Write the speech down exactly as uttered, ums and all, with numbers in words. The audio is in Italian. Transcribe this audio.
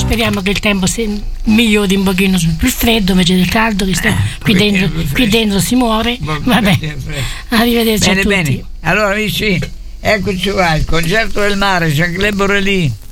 speriamo che il tempo si migliori un pochino sul più freddo invece del caldo che sta qui dentro, qui dentro si muore. Vabbè, arrivederci bene, a tutti. Bene. Allora amici, eccoci qua, il concerto del mare, Jacques Le Borelli.